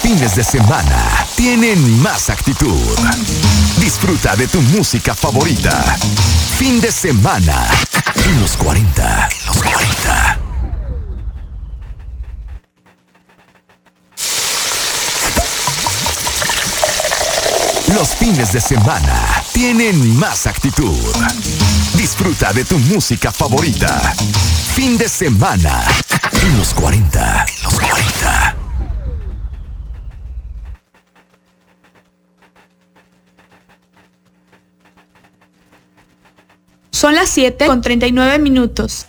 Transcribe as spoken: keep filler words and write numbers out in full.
fines de semana tienen más actitud. Disfruta de tu música favorita. Fin de semana en los cuarenta. En los cuarenta. Los fines de semana tienen más actitud. Disfruta de tu música favorita. Fin de semana en los cuarenta. En los cuarenta. Son las siete con treinta y nueve minutos.